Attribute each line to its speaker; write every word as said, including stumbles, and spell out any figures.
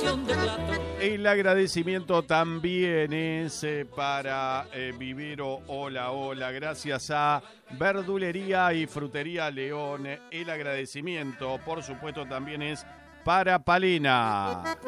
Speaker 1: combinación de platos.
Speaker 2: El agradecimiento también es eh, para eh, Vivero Hola Hola, gracias a Verdulería y Frutería León. El agradecimiento, por supuesto, también es para Palena.